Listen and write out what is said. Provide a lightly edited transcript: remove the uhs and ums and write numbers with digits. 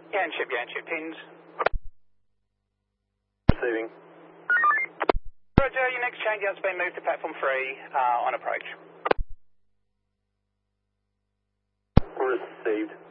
Yanship, pins. Receiving. Roger, your next changeout's been moved to platform 3 on approach. Received.